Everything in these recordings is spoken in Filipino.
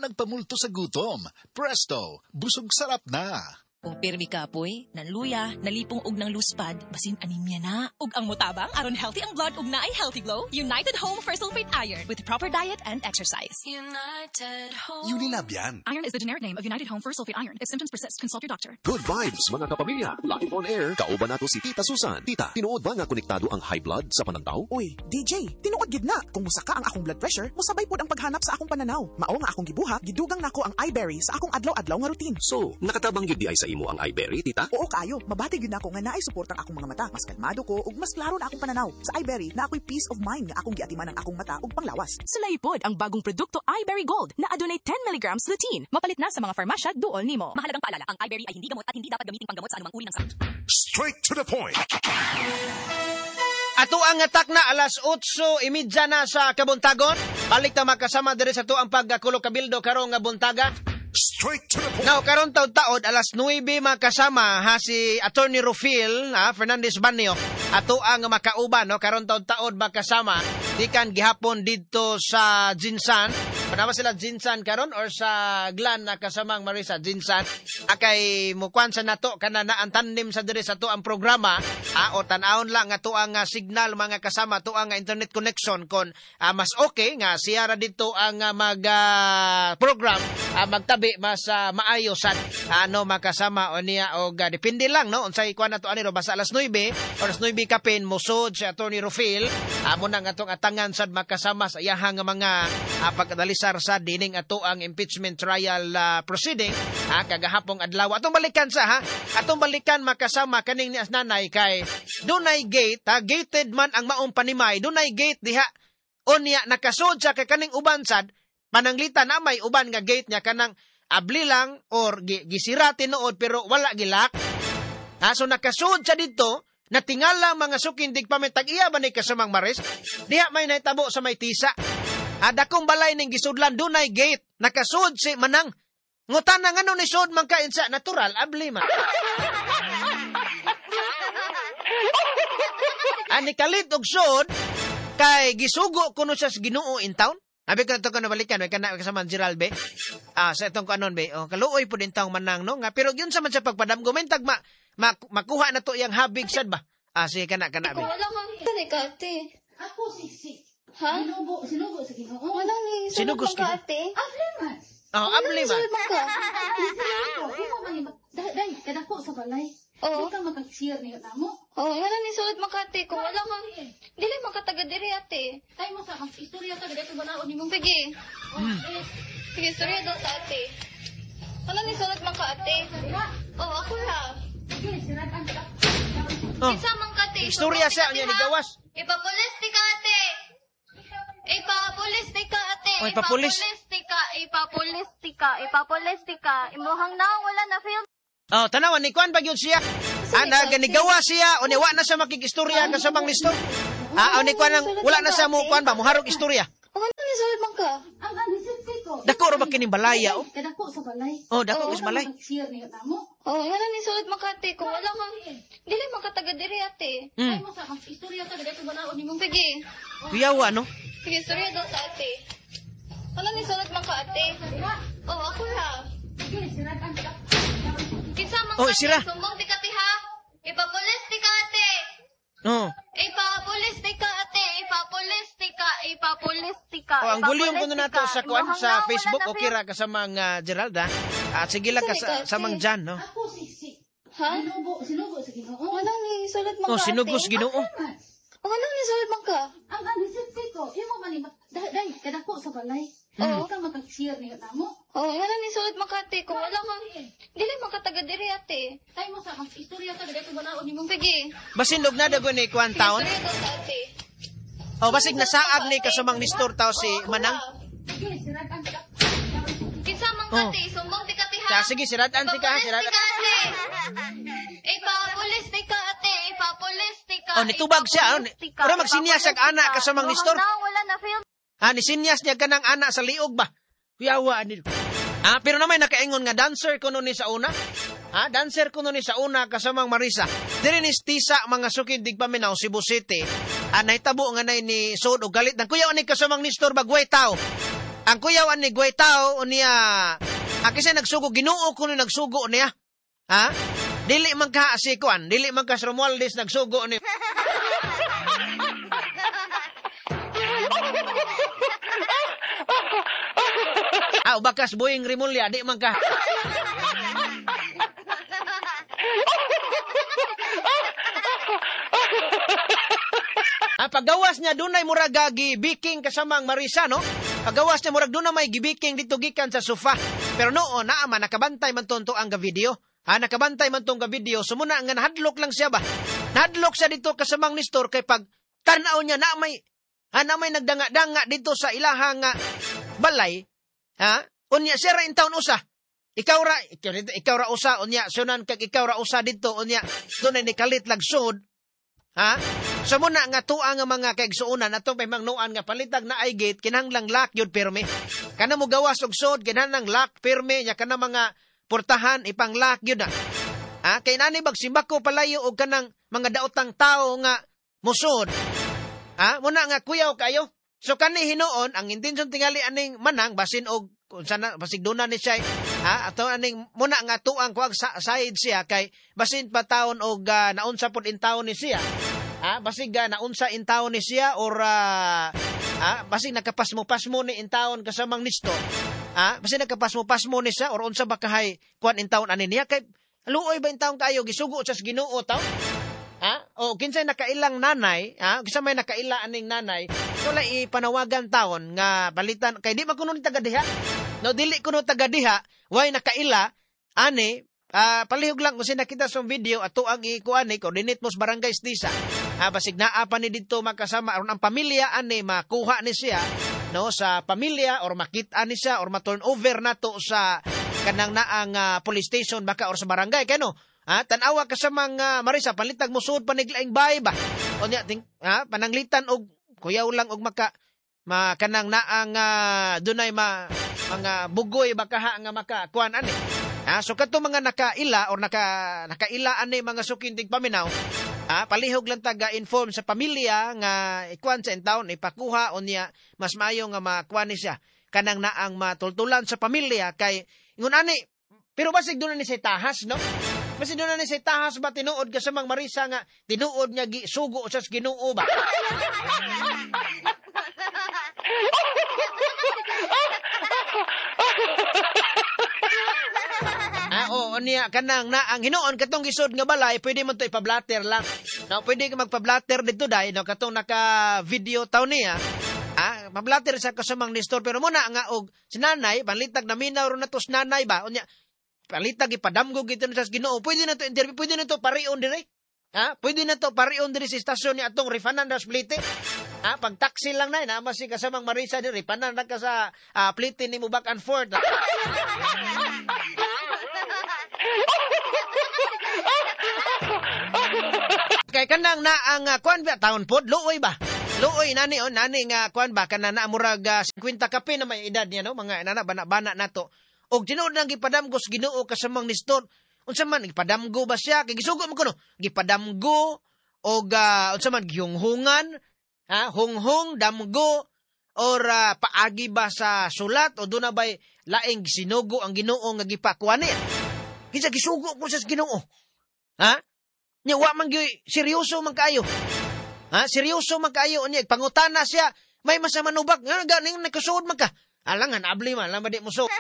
nagpamulto sa gutom. Presto, busog sarap na. O pirmi kapoy, nanluya, nalipong og ng luspad, basin anemia na. Ug ang mutabang, aron healthy ang blood ug naay healthy glow, United Home for Sulfate Iron with proper diet and exercise. United Home. Unilab yan. Iron is the generic name of United Home for Sulfate Iron. If symptoms persist, consult your doctor. Good vibes, mga kapamilya. Live on air, kauban nato si Tita Susan. Tita, tinuod ba nga konektado ang high blood sa panantaw? Uy, DJ, tinuod gid na. Kung musaka ang akong blood pressure, musabay pod ang paghanap sa akong pananaw. Mao nga akong gibuhat, gidugang nako ang iBerry sa akong adlaw-adlaw nga routine. So, nakatabang yun di ay sa imo ang iBerry, Tita? Oo kayo, mabati gyud nako nga naay suportang akong mga mata. Mas kalmado ko ug mas klaro na akong pananaw. Sa iBerry, na ako'y peace of mind nga akong giatiman ang akong mata ug panglawas. Sulaipod ang bagong produkto iBerry Gold na adunay 10 mg lutein. Mapalit na sa mga farmasya duol nimo. Mahalagang paalala, ang iBerry ay hindi gamot at hindi dapat gamitin panggamot sa anumang uri ng sakit. Straight to the point. Ato ang atak na alas 8:30 na sa Kabuntagon. Balik ta makasama diri sa tuang pagkakulo kabildo karong nga buntaga. Straight to the point. Now, karon taod alas 9 makasama ha si Attorney Rufil Fernandez Banyo. Ato ang makauban no karon taod makasama dikan gihapon dito sa Jinsan. Panama sila Jinsan karon or sa Glan na kasamang Marisa Jinsan. Akay mukuan sa nato kana na ang tandem sa diri sa tuang programa o tan-awon lang nga tuang signal mga kasama tuang internet connection kon mas okay nga siya ra dito ang mag program magtabi mas maayosan makasama o niya o depende lang no unsay kuan nato ani basta alas 9 or alas 9 kapin mosod si Attorney Rufil amo nang atong atangan sad makasama sa iyahang mga pagdalisar sa dining ato ang impeachment trial proceeding kagahapong adlaw atong balikan atong balikan makasama kaning ni nanay kay dunay gate gated man ang maong panimay dunay gate diha unya nakasud sa kay kaning uban sad pananglitan na may uban nga gate niya kanang abli lang or gisira tinuod pero wala gilak. So nakasud sa dito, natingala mga sukindig pamitag iya ba ni kasamang Maris? Diha may naitabo sa may tisa. Dakong balay ning gisudlan dunay gate. Nakasud si manang. Ngutan na ngano ni sud man kain sa natural abli man. Ani kalit og sud kay gisugo kuno siya sa Ginoo in town. Abi ko ito ko nabalikan, may kana kasama Gerald be. Sa itong kanon be, kaluoy po din taong manang, no? Nga, pero yun sa man siya pagpadam, gumentag makuha na to yung habig sad ba? Sige, kana be. Ikaw wala kang tanikate. Ako siksi. Ha? Sinugo sa Ginoo. Wala ni Sinugo sa Ginoo. ate. Abliman. Abliman. Dahil, kadako sa balay. Oo. Di ka mag-share niyo na mo. Wala ni sulit makate. Kung wala kang, dili makataga diri ate. Tayo mo sa istorya ka, dito banaon ni mong Sige. Sige, istorya daw sa ate. Wala ni sulit makate. Ako ha. Sige, siragan ka. Isa mang kate. Istorya siya niya ni gawas. Ipapulis ti ka ate. Ipapulis ti ka ate. Ipapulis. Ipapulis ti ka. Imuhang na wala na film. Tanawan ni kuan bagyod siya. Ganigawa siya o ni wa na siya makikistorya kasamang listo. O ni kuan wala na siya mo kuan ba muharog istorya. Ano ni sulit man ka? Ang isip ko. Dako ra ba kining balaya o? Kadako sa balay. Dako is balay. Mag-share niyo na mo. Wala ni sulit man ka ate. Kung wala kang, dili makataga diri ate. Tayo mo sa istorya ka, dito banaon ni mong Sige. Kuyawa no? Sige, istorya daw sa ate. Wala ni sulit man ka ate. Ako ha. Sige, siragan ka. Kinsa man Oh, sira. Sumbong ti ka ti ha. Ipapulis ti ka ate. Ipapulis ti ka ate. Ipapulis ti ka. Ang volume ko na nato sa kuan sa Facebook okay ra kasamang Gerald At sige lang kasamang Jan no. Ako siksi. Ha? Sinugo sa Ginoo. Wala ni sulit man ka ate. Sinugo sa Ginoo. Wala ni sulit man ka. Ang isip ko, imo man dahil, kadako sa balay. Di ka mag-share niyo na mo. Wala ni sulit man ka ate. Kung wala kang, dili makataga diri ate. Tayo mo sa istorya ka, dito banaon ni mong Sige. Basin og na dagon ni kuan taon. Istorya daw sa ate. Basig nasaag ni kasamang listor tao si Manang. Sige, siragan ka. Kinsa man ka ate. Sumbong ti ka ti ha. Sige, siradan ti ka. Ipapulis ti ka ate. Ipapulis ti ka ate. Ipapulis ti ka. Nitubag siya. Pero magsinyas ang anak kasamang listor. Wala na film. Nisinyas niya ka ng anak sa liog ba? Kuyawa ni. Pero naman nakaingon nga dancer kuno ni sa una. Dancer kuno ni sa una kasamang Marisa. Diri ni tisa mga sukid digpaminaw Cebu City. Nahitabo nga nay ni sod og galit nang kuyaw ni kasamang Nestor Bagway tao. Ang kuyaw ani Guaitao unya kasi nagsugo Ginoo kuno nagsugo niya. Ha? Dili man ka si kuan, dili man ka Romualdez nagsugo ni. Bakas Boying Rimulya, di man ka. Pagawas niya dunay murag gibiking kasamang Marisa, no? Pagawas niya murag dunay may gibiking dito gikan sa sofa. Pero noon man nakabantay man tonto ang video. Nakabantay man tong video. Sumuna nga nahadlok lang siya ba? Nahadlok siya dito kasamang Nestor kay pag tanaw niya na may nagdanga-danga dito sa ilahang balay. Unya siya ra in taon usa. Ikaw ra usa unya sunan kag ikaw ra usa dito unya dunay nikalit lagsod. So muna nga tuang nga mga kaigsuunan atong may mangnuan nga palitag na ay gate kinahanglang lock yun pirme. Kana mo gawas og sod kinahanglang lock pirme nya kana mga portahan ipang lock yun na. Kay nani bag simbako palayo og kanang mga daotang tao nga musod. Muna nga kuyaw kayo. So kani hinuon ang intensyon tingali aning manang basin og sana basig duna ni siya ato aning muna nga tuang kuag side siya kay basin pa taon og naunsa pod in taon ni siya basig naunsa in taon ni siya or basig nakapasmo ni in taon kasamang Nisto basig nakapasmo ni siya or unsa ba kahay kuan in taon ani niya kay luoy ba in taon kayo gisugo sa Ginoo taw o kinsay nakailang nanay, kisa may nakaila aning nanay, wala ipanawagan taon nga balitan kay di man kuno ni taga diha. No dili kuno taga diha, way nakaila ani palihog lang kung nakita sa video ato ang ikuan ni coordinate mo sa barangay Stisa. Basig naa pa ni dito makasama aron ang pamilya ani makuha ni siya no sa pamilya or makita ni siya or ma-turn over nato sa kanang naang police station baka or sa barangay kay no. Tanawa ka sa mga Marisa, palitag mo suod paniglaing bahay ba? O niya, pananglitan og kuyaw lang og kanang naang dunay mga bugoy baka nga makakuan ani. So kato mga nakaila or nakaila ani mga sukindig paminaw, palihog lang taga-inform sa pamilya nga ikuan sa taon ipakuha o niya mas maayo nga makuan ni siya. Kanang naang matultulan sa pamilya kay ingon ani, pero basig doon ni sa tahas, no? Kasi doon na ni sa tahas ba tinuod ka sa mga Marisa nga tinuod niya sugo sa Ginoo ba? Niya kanang na ang hinuon katong gisod nga balay pwede mo to ipablatter lang. No, pwede ka magpablatter dito dai no katong naka-video taw niya. Pablatter sa kasamang Nestor pero muna nga og sinanay panlitag na minaw ro nato sinanay ba unya palitag ipadamgo gito sa Ginoo. Pwede na to interview, pwede na to parion dire. Pwede na to parion dire sa istasyon ni atong Rifananda Splite. Pag taxi lang na masi kasamang Marisa dire, Rifananda ka sa Plite ni mo back and forth. Kay kanang na ang kuan ba taon pod luoy ba? Luoy nani nga kuan ba kana na murag 50 kape na may edad niya no mga nana bana nato. Og tinuod nang gipadamgo sa Ginoo kasamang Nestor. Unsa man gipadamgo ba siya? Kay gisugo man kuno. Gipadamgo og unsa man gihunghungan, hunghung damgo or paagi ba sa sulat o duna bay laing sinugo ang Ginoo nga gipakuan niya. Kinsa gisugo ko sa Ginoo? Nya wa man gyud seryoso man kaayo. Seryoso man kaayo unya pangutana siya. May masamanubak nga ganing nakasuod man ka. Alangan abli man lang di mo so.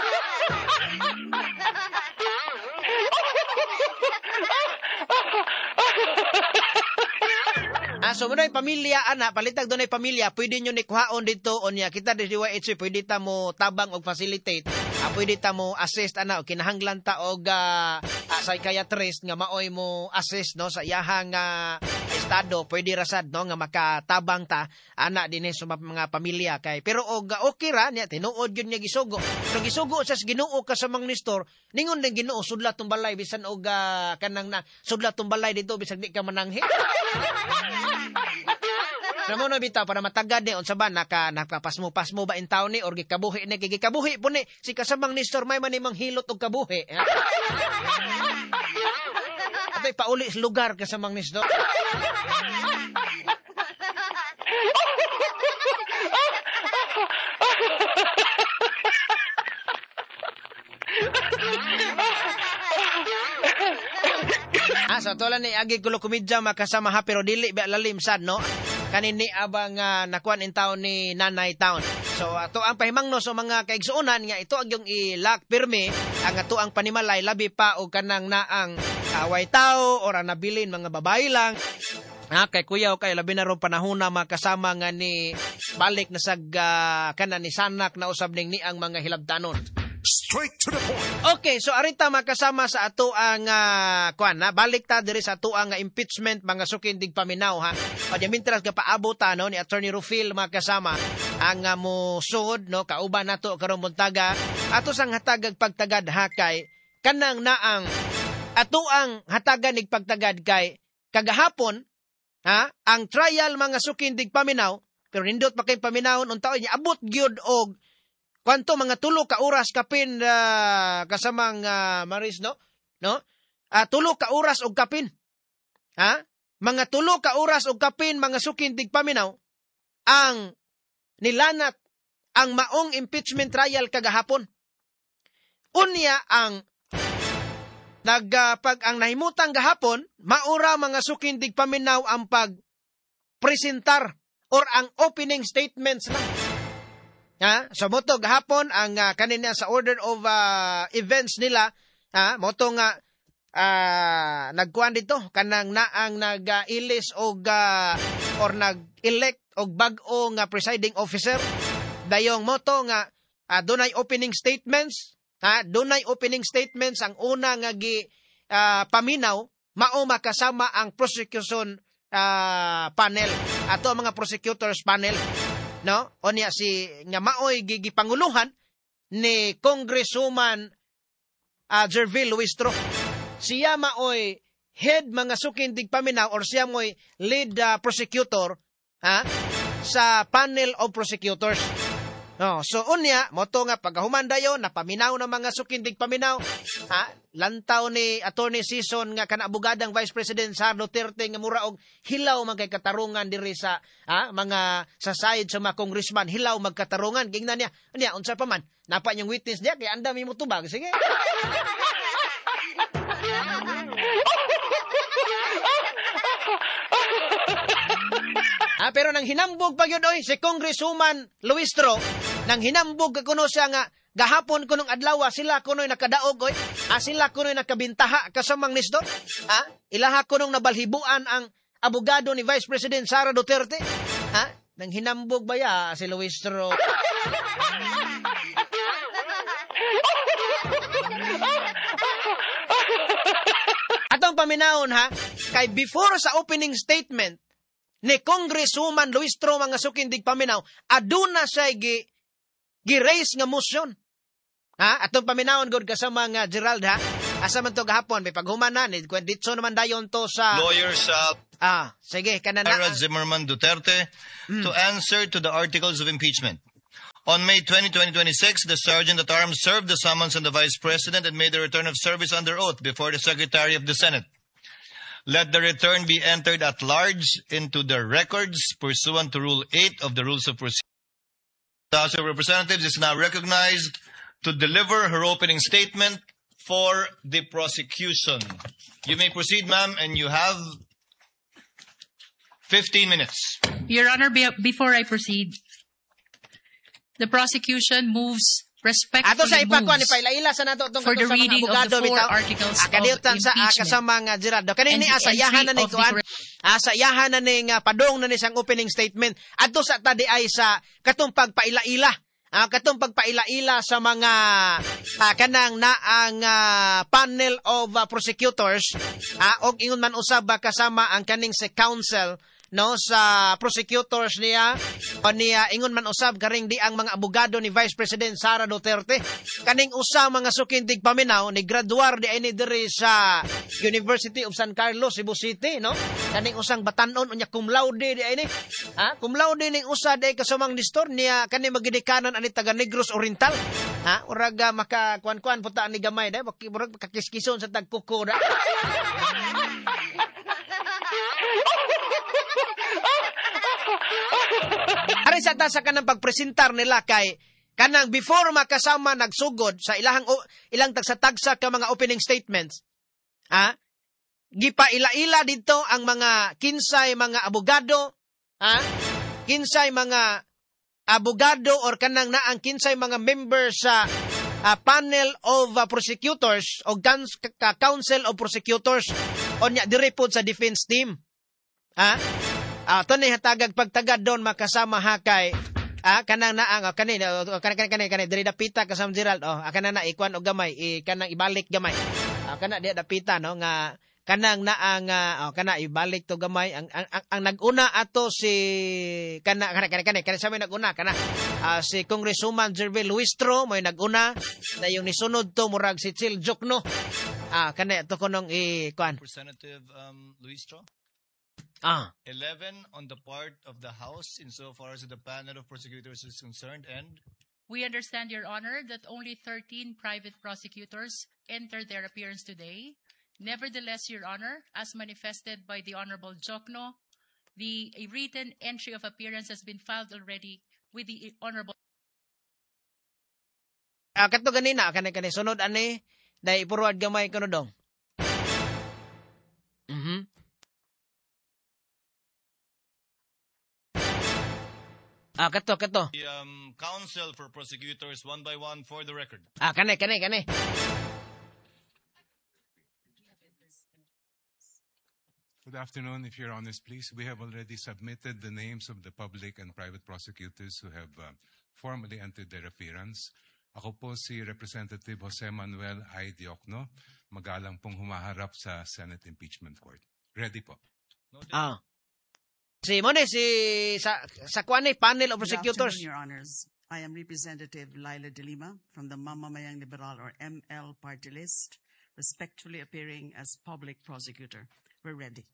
So muna yung pamilya, palitag doon yung pamilya, pwede nyo ni kuhaon dito, o niya, kita di DYHC, pwede ta mo tabang o facilitate, pwede ta mo assist, o kinahanglan ta o psychiatrist, nga maoy mo assist, no, sa iyahang estado, pwede rasad, no, nga makatabang ta, din sa mga pamilya, kay, pero okay ra, niya, tinuod yun niya gisugo, pero gisugo sa Ginoo ka sa mga Nestor, ningon ng Ginoo, sudla tumbalay, bisan o kanang na, sudla tumbalay dito, bisan di ka mananghi. Namo no bitaw para matagad ni unsa ba nakapasmo ba in taon ni or gikabuhi ni gikabuhi po ni si kasamang Nestor may man imong hilot og kabuhi. Atay pauli sa lugar kasamang Nestor. So tola ni agi kulo komedya makasama ha pero dili ba lalim sad no. Kanini abang nakuan in town ni Nanay Town. So ato ang pahimangno sa mga kaigsuonan nga ito ang yung ilak pirmi ang ato ang panimalay labi pa og kanang naang away tao or nabilin mga babae lang. Kay kuya o kay labi na ron panahon na makasama nga ni balik na sag kanan ni sanak na usab ning ni ang mga hilabtanon. Straight to the point. Okay, so arita makasama sa ato ang balik ta diri sa ato ang impeachment mga sukindig paminaw ha. O di mintras ka paabot no ni Attorney Rufil makasama ang musud no kauban nato karong buntaga ato sang hatagag pagtagad ha kay kanang naang ato ang hatagan ig pagtagad kay kagahapon ang trial mga sukindig paminaw pero nindot pa kay paminawon unta niya abot gyud og kwanto mga 3 ka oras kapin kasamang Maris no? 3 ka oras og kapin. Mga 3 ka oras og kapin mga sukindig paminaw ang nilanat ang maong impeachment trial kagahapon. Unya ang ang nahimutang gahapon maura mga sukindig paminaw ang pagpresentar or ang opening statements lang. So moto gahapon ang kanina sa order of events nila moto nga nagkuan dito kanang naang nag-ilis og or nag-elect og bag-o nga presiding officer dayong moto nga dunay opening statements dunay opening statements ang una nga paminaw mao makasama ang prosecution panel ato ang mga prosecutors panel. No? O niya si nga maoy gigipanguluhan ni Congresswoman Jervil Luistro. Siya maoy head mga sukindig paminaw or siya mo'y lead prosecutor sa panel of prosecutors. No, so unya moto nga pagahuman dayon napaminaw ng mga sukindig paminaw lantaw ni Attorney Season nga kanaabugadang Vice President Sara Duterte nga mura og hilaw man kay katarungan diri sa mga sa side sa mga congressman hilaw magkatarungan gingnan niya unsa pa man napa yung witness niya kay andami mo tubag sige. Pero nang hinambog pa yun si Congresswoman Luistro, nang hinambog kuno siya nga gahapon kunong adlaw sila kuno'y nakadaog sila kuno'y nakabintaha kasamang nisdo. Ilaha kunong nabalhibuan ang abogado ni Vice President Sara Duterte. Nang hinambog ba ya si Luistro? Atong paminahon kay before sa opening statement ni Congresswoman Luistro mga sukindig paminaw, aduna siya gi-raise nga motion. Atong paminawon gud kasama nga Gerald asa man to gahapon may paghuman na ni ditso naman dayon to sa lawyer sa sige kanana Zimmerman Duterte to answer to the articles of impeachment. On May 20, 2026, the Sergeant at Arms served the summons on the Vice President and made the return of service under oath before the Secretary of the Senate. Let the return be entered at large into the records pursuant to Rule 8 of the Rules of Procedure. The House of Representatives is now recognized to deliver her opening statement for the prosecution. You may proceed, ma'am, and you have 15 minutes. Your Honor, before I proceed, the prosecution moves respectfully for the reading of the 4 articles of impeachment. Kasama nga Gerardo. Kanini asayahan na ni kuan. Asayahan na ni padong na ni sang opening statement. Adto sa tadi ay sa katong pagpaila-ila. Katong pagpaila-ila sa mga kanang naang panel of prosecutors. Og ingon man usab kasama ang kaning si counsel no sa prosecutors niya o niya ingon man usab karing di ang mga abogado ni Vice President Sara Duterte kaning usa mga sukindig paminaw ni graduar di ini diri sa University of San Carlos Cebu City no kaning usang batanon unya cum laude di ini cum laude ning usa di kasumang distor niya kani magidikanan ani taga Negros Oriental uraga maka kuan-kuan puta ni gamay dai murag kakiskison sa tagkuko da. Ari sa tasa ka ng pagpresentar nila kay kanang before makasama nagsugod sa ilang tagsa-tagsa ka mga opening statements, gipaila-ila dito ang mga kinsay mga abogado, kinsay mga abogado or kanang naang kinsay mga member sa panel of prosecutors o council of prosecutors o nya direpod sa defense team. Ito ni hatagag pagtagad doon makasama hakay kanang naang kanina diri dapita kasama Gerald kanang na ikuan og gamay kanang ibalik gamay kana di dapita no nga kanang naang kana ibalik to gamay ang naguna ato si kana sa may naguna kana si Congresswoman Jervil Luistro may naguna na yung nisunod to murag si Chil Jokno kana to kunong ikuan Representative Luistro. 11 on the part of the House insofar as the panel of prosecutors is concerned, and We understand, Your Honor, that only 13 private prosecutors entered their appearance today. Nevertheless, Your Honor, as manifested by the Honorable Jokno, a written entry of appearance has been filed already with the Honorable. Kato ganina, kanay sunod ani, dahil ipuruad gamay ko dong. Kato. The counsel for prosecutors one by one for the record. Kanay. Good afternoon, if Your Honors, please. We have already submitted the names of the public and private prosecutors who have formally entered their appearance. Ako po si Representative Jose Manuel I. Diokno, magalang pong humaharap sa Senate Impeachment Court. Ready po. Si sa kuanay panel of prosecutors. Good afternoon, Your Honors. I am Representative Laila De Lima from the Mamamayang Liberal or ML party list, respectfully appearing as public prosecutor. We're ready.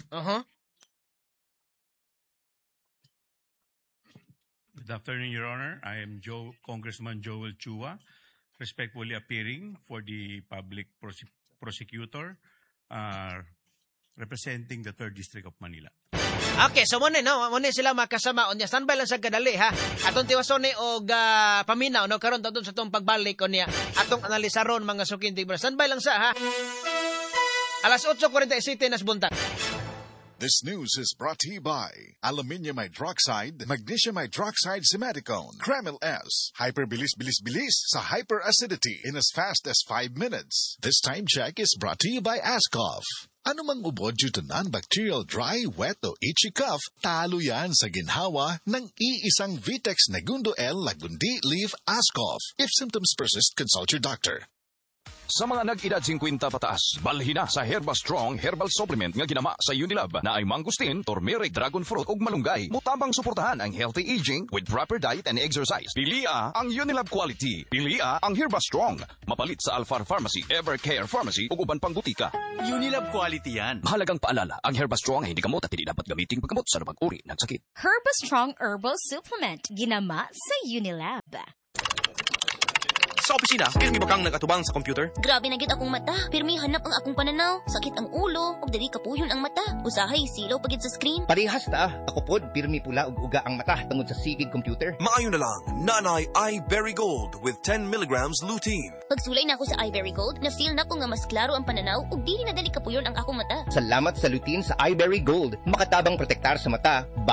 Good afternoon, Your Honor. I am Congressman Joel Chua, respectfully appearing for the public prosecutor representing the 3rd District of Manila. Okay, so muna sila makasama onya. Standby lang sa kadali ha. Atong tiwason ni og paminaw no karon tadon sa tong pagbalik onya. Atong analisaron mga sukintig. Standby lang sa ha. Alas 8:47 nas buntag. This news is brought to you by Aluminium Hydroxide, Magnesium Hydroxide Simaticone, Kremil S, Hyperbilis sa hyperacidity in as fast as 5 minutes. This time check is brought to you by Ascoff. Ano mang ubod tanan bacterial dry, wet o itchy cough, talo yan sa ginhawa ng iisang Vitex Negundo L Lagundi Leaf Ascoff. If symptoms persist, consult your doctor. Sa mga nag-edad 50 pataas, balhin na sa Herba Strong Herbal Supplement nga ginama sa Unilab na ay mangustin, turmeric, dragon fruit ug malunggay. Mutabang suportahan ang healthy aging with proper diet and exercise. Pilia ang Unilab quality. Pilia ang Herba Strong. Mapalit sa Alfar Pharmacy, Evercare Pharmacy ug uban pang butika. Unilab quality yan. Mahalagang paalala, ang Herba Strong ay hindi gamot at hindi dapat gamitin paggamot sa anumang uri ng sakit. Herba Strong Herbal Supplement. Ginama sa Unilab. Sa opisina, pirmi ba kang nagatubang sa computer? Grabe na gid akong mata. Pirmi hanap ang akong pananaw. Sakit ang ulo, ug dili kapuyon ang mata. Usahay silaw pagid sa screen. Parehas ta. Ako pod pirmi pula ug uga ang mata tungod sa sigid computer. Maayo na lang. Nanay iBerry Gold with 10 milligrams lutein. Pagsulay na ako sa iBerry Gold, na-feel na ko nga mas klaro ang pananaw ug dili na dali kapuyon ang akong mata. Salamat sa lutein sa iBerry Gold. Makatabang protektar sa mata.